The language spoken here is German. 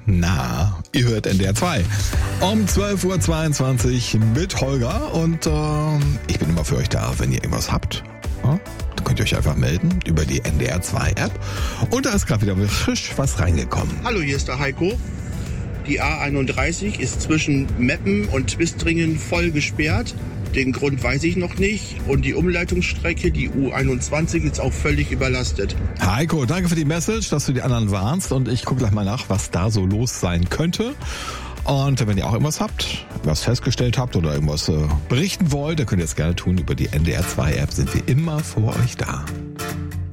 Na, ihr hört NDR 2 um 12.22 Uhr mit Holger und ich bin immer für euch da, wenn ihr irgendwas habt. Ja? Dann könnt ihr euch einfach melden über die NDR 2 App und da ist gerade wieder frisch was reingekommen. Hallo, hier ist der Heiko. Die A31 ist zwischen Meppen und Twistringen voll gesperrt. Den Grund weiß ich noch nicht. Und die Umleitungsstrecke, die U21, ist auch völlig überlastet. Heiko, danke für die Message, dass du die anderen warnst. Und ich gucke gleich mal nach, was da so los sein könnte. Und wenn ihr auch irgendwas habt, was festgestellt habt oder irgendwas berichten wollt, dann könnt ihr es gerne tun. Über die NDR 2 App sind wir immer für euch da.